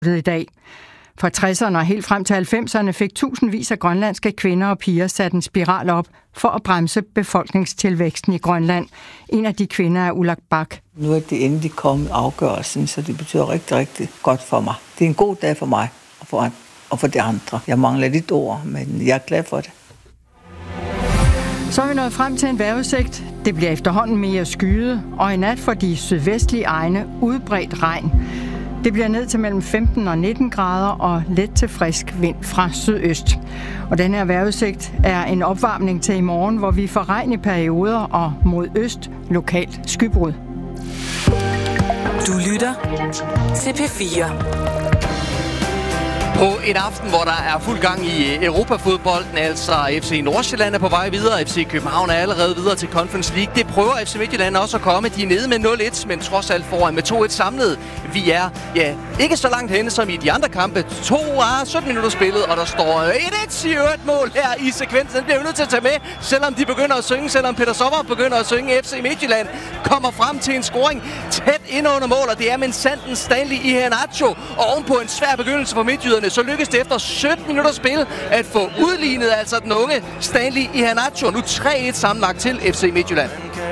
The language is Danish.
i dag. Fra 60'erne og helt frem til 90'erne fik tusindvis af grønlandske kvinder og piger sat en spiral op for at bremse befolkningstilvæksten i Grønland. En af de kvinder er Ulak Bak. Nu er det endelig kommet afgørelsen, så det betyder rigtig, rigtig godt for mig. Det er en god dag for mig og for de andre. Jeg mangler lidt ord, men jeg er glad for det. Så er vi nået frem til en vejrudsigt. Det bliver efterhånden mere skyet, og i nat får de sydvestlige egne udbredt regn. Det bliver ned til mellem 15 og 19 grader og let til frisk vind fra sydøst. Og den her vejrudsigt er en opvarmning til i morgen, hvor vi får regn i perioder og mod øst lokalt skybrud. Du lytter til P4. På en aften, hvor der er fuld gang i Europafodbolden, altså FC Nordsjælland er på vej videre, FC København er allerede videre til Conference League. Det prøver FC Midtjylland også at komme. De er nede med 0-1, men trods alt foran med 2-1 samlet. Vi er ikke så langt henne som i de andre kampe. 17 minutter spillet, og der står 1-1 i øvrigt mål her i sekvensen. Den bliver vi nødt til at tage med, selvom de begynder at synge, selvom Peter Sommer begynder at synge. FC Midtjylland kommer frem til en scoring tæt ind under mål, og det er med Sanden Stanley Iheanacho. Og ovenpå en svær begyndelse for midtjyderne, så lykkes det efter 17 minutter spil at få udlignet altså den unge Stanley Iheanacho. Nu 3-1 sammenlagt til FC Midtjylland.